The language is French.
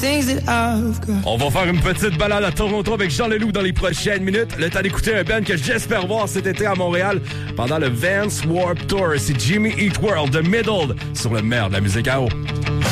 On va faire une petite balade à Toronto avec Jean Leloup dans les prochaines minutes. Le temps d'écouter un band que j'espère voir cet été à Montréal pendant le Vans Warped Tour. C'est Jimmy Eat World de Middle sur le maire de la musique à eau.